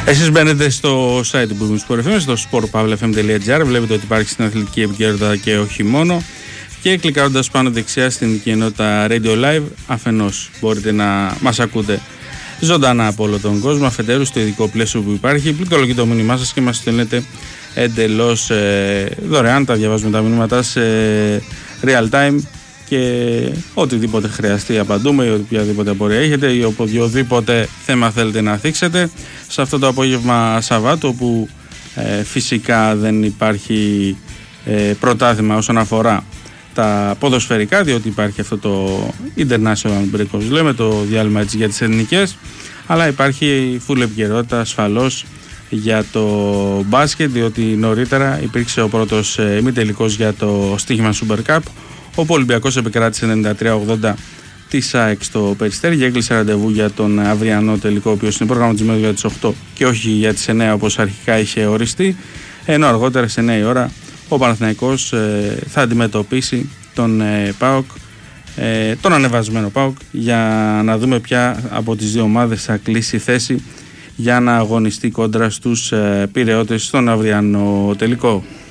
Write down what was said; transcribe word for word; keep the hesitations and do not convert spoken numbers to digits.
Εσείς μπαίνετε στο site του Bourbon Sport εφ εμ, στο sport pavla f m τελεία g r, βλέπετε ότι υπάρχει στην αθλητική επικαιρότητα και όχι μόνο, και κλικάροντας πάνω δεξιά στην ειδική ενότητα Radio Live, αφενός μπορείτε να μας ακούτε ζωντανά από όλο τον κόσμο, αφετέρου στο ειδικό πλαίσιο που υπάρχει, πληκτρολογείτε το μήνυμά σας και μας στέλνετε εντελώς ε, δωρεάν, τα διαβάζουμε τα μηνύματα σε real time και οτιδήποτε χρειαστεί απαντούμε, ή οποιαδήποτε απορία έχετε ή οποιοδήποτε θέμα θέλετε να θίξετε σε αυτό το απόγευμα Σαββάτου, όπου ε, φυσικά δεν υπάρχει ε, πρωτάθλημα όσον αφορά τα ποδοσφαιρικά, διότι υπάρχει αυτό το International Break, όπως λέμε, το διάλειμμα έτσι για τις εθνικές, αλλά υπάρχει full επικαιρότητα ασφαλώς για το μπάσκετ, διότι νωρίτερα υπήρξε ο πρώτος ε, μη τελικός για το στοίχημα Super Cup, όπου ο Ολυμπιακός επικράτησε ενενήντα τρία ογδόντα της ΑΕΚ στο Περιστέρι και έκλεισε ραντεβού για τον αυριανό τελικό, ο οποίος είναι προγραμματισμένο για τις οκτώ και όχι για τις εννέα όπως αρχικά είχε οριστεί, ενώ αργότερα σε εννέα η ώρα ο Παναθηναϊκός ε, θα αντιμετωπίσει τον ε, ΠΑΟΚ, ε, τον ανεβασμένο ΠΑΟΚ, για να δούμε ποια από τις δύο ομάδες θα κλείσει θέση για να αγωνιστεί κόντρα στους ε, Πειραιώτες στον αυριανό τελικό.